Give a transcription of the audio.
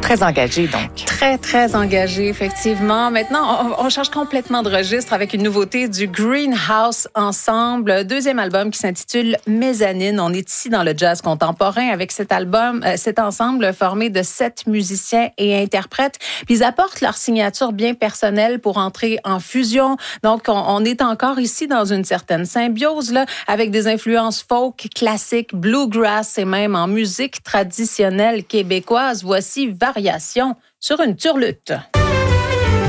Très engagé, donc. Très, très engagé, effectivement. Maintenant, on change complètement de registre avec une nouveauté du Greenhouse Ensemble, deuxième album qui s'intitule Mezzanine. On est ici dans le jazz contemporain avec cet album, cet ensemble formé de 7 musiciens et interprètes. Puis ils apportent leur signature bien personnelle pour entrer en fusion. Donc, on est encore ici dans une certaine symbiose, là, avec des influences folk, classiques, bluegrass et même en musique traditionnelle québécoise. Voici Variation sur une turlute.